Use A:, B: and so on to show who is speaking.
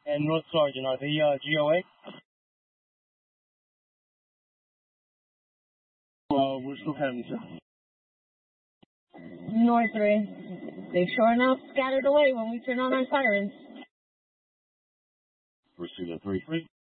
A: And North Sergeant, are they GOA? We're still having, sir.
B: North 3. They sure enough scattered away when we turned on our sirens.
A: Pursuit of 3-3.